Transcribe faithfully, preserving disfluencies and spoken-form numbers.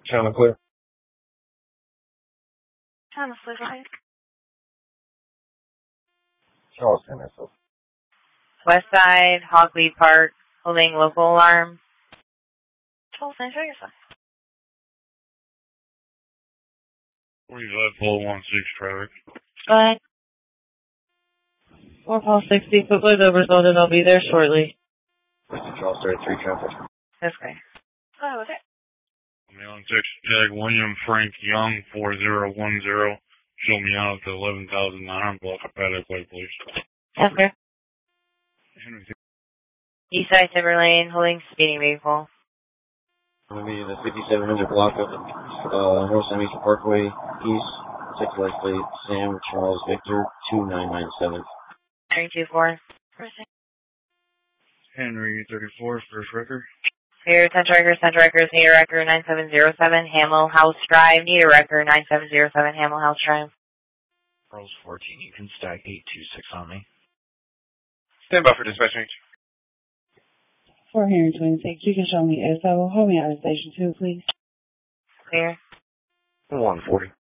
Channel clear. Channel clear, go ahead. Charleston, S O. West Side, Hockley Park, holding local alarm. Charleston, show yourself. We've had full one six traffic. Go ahead. four call sixty, footload overloaded. I'll be there shortly. Charles thirty-three traffic. That's great. Go ahead with it. I'm on text tag William Frank Young four zero one zero. Show me out at the eleven thousand nine hundred block of Paddock Way, please. That's great. Eastside Timber Lane, holding speeding vehicle. I'm going to be in the fifty-seven hundred block of uh, North San Mesa Parkway East. Six license plate Sam Charles Victor two nine nine seven. three two four. Henry thirty-four, first record. Here, Central Records, Central Records, need a record nine seven zero seven, Hamill House Drive, need a record nine seven zero seven, Hamill House Drive. Charles fourteen, you can stack eight two six on me. Stand by for dispatching. four twenty-six, you can show me S O. Hold me out of station two, please. Clear. one forty.